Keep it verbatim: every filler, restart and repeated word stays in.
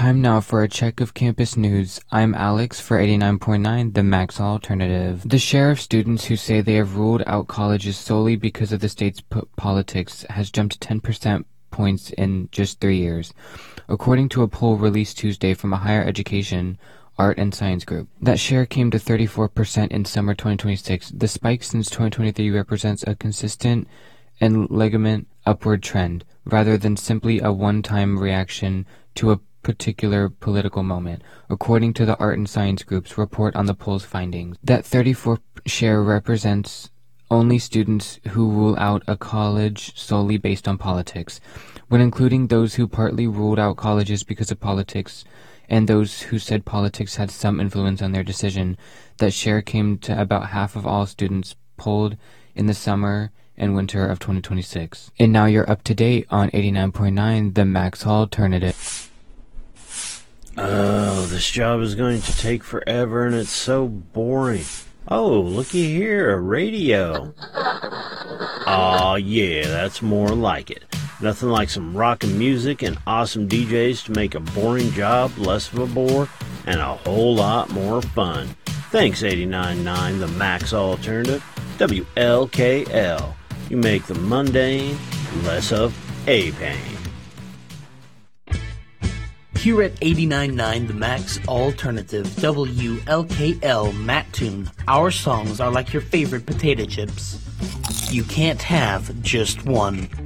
Time now for a check of campus news. I'm Alex for eighty-nine point nine, the Max Alternative. The share of students who say they have ruled out colleges solely because of the state's p- politics has jumped ten percent points in just three years, according to a poll released Tuesday from a higher education, art, and science group. That share came to thirty-four percent in summer twenty twenty-six. The spike since twenty twenty-three represents a consistent and legitimate upward trend, rather than simply a one-time reaction to a particular political moment, according to the Art and Science Group's report on the poll's findings. That thirty-four share represents only students who rule out a college solely based on politics. When including those who partly ruled out colleges because of politics and those who said politics had some influence on their decision, that share came to about half of all students polled in the summer and winter of twenty twenty-six. And now you're up to date on eighty-nine point nine, the Max Alternative. Oh, this job is going to take forever and it's so boring. Oh, looky here, a radio. Aw, yeah, that's more like it. Nothing like some rockin' music and awesome D Js to make a boring job less of a bore and a whole lot more fun. Thanks, eighty-nine point nine, the Max Alternative, W L K L. You make the mundane less of a pain. Here at eighty-nine point nine, the Max Alternative, W L K L, Mattoon, our songs are like your favorite potato chips. You can't have just one.